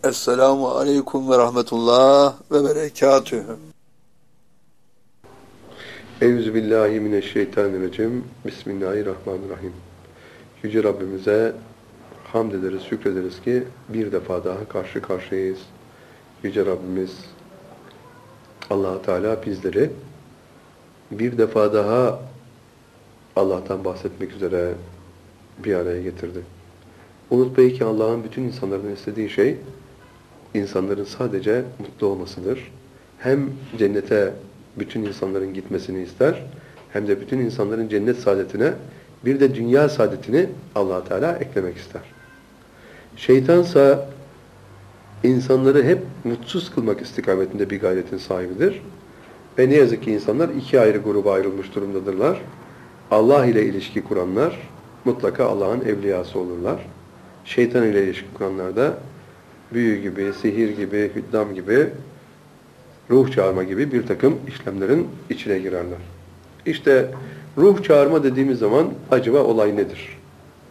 Esselamu aleyküm ve rahmetullah ve berekatühü. Euzubillahimineşşeytanirracim. Bismillahirrahmanirrahim. Yüce Rabbimize hamd ederiz, şükrederiz ki bir defa daha karşı karşıyayız. Yüce Rabbimiz Allah Teala bizleri bir defa daha Allah'tan bahsetmek üzere bir araya getirdi. Unutmayın ki Allah'ın bütün insanların istediği şey insanların sadece mutlu olmasıdır. Hem cennete bütün insanların gitmesini ister, hem de bütün insanların cennet saadetine bir de dünya saadetini Allah Teala eklemek ister. Şeytansa insanları hep mutsuz kılmak istikametinde bir gayretin sahibidir. Ve ne yazık ki insanlar iki ayrı gruba ayrılmış durumdadırlar. Allah ile ilişki kuranlar mutlaka Allah'ın evliyası olurlar. Şeytan ile ilişki kuranlar da büyü gibi, sihir gibi, hüddam gibi, ruh çağırma gibi bir takım işlemlerin içine girerler. İşte ruh çağırma dediğimiz zaman acaba olay nedir?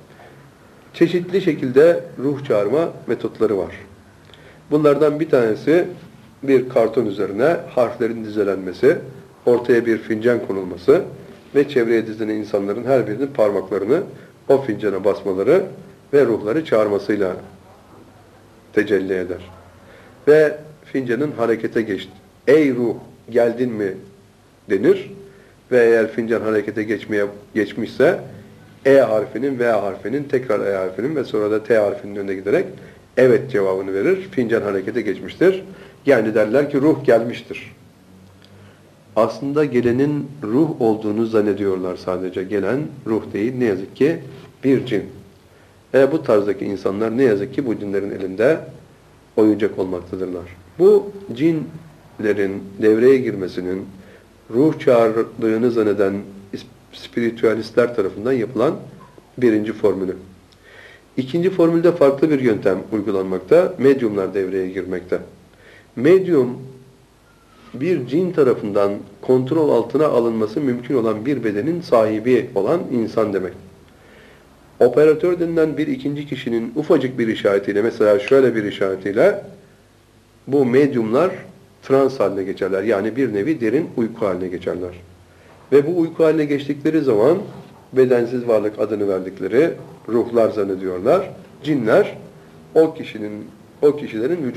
Çeşitli şekilde ruh çağırma metotları var. Bunlardan bir tanesi bir karton üzerine harflerin dizelenmesi, ortaya bir fincan konulması ve çevreye dizilenen insanların her birinin parmaklarını o fincana basmaları ve ruhları çağırmasıyla tecelli eder. Ve fincanın harekete geçti. Ey ruh geldin mi denir ve eğer fincan harekete geçmişse E harfinin, V harfinin, tekrar E harfinin ve sonra da T harfinin önüne giderek evet cevabını verir. Fincan harekete geçmiştir. Yani derler ki ruh gelmiştir. Aslında gelenin ruh olduğunu zannediyorlar sadece. Gelen ruh değil, ne yazık ki bir cin. Bu tarzdaki insanlar ne yazık ki bu cinlerin elinde oyuncak olmaktadırlar. Bu cinlerin devreye girmesinin ruh çağırdığını zanneden spiritüalistler tarafından yapılan birinci formülü. İkinci formülde farklı bir yöntem uygulanmakta, medyumlar devreye girmekte. Medyum bir cin tarafından kontrol altına alınması mümkün olan bir bedenin sahibi olan insan demek. Operatör denilen bir ikinci kişinin ufacık bir işaretiyle, mesela şöyle bir işaretiyle bu medyumlar trans haline geçerler. Yani bir nevi derin uyku haline geçerler. Ve bu uyku haline geçtikleri zaman bedensiz varlık adını verdikleri ruhlar zannediyorlar. Cinler o kişilerin vücudunu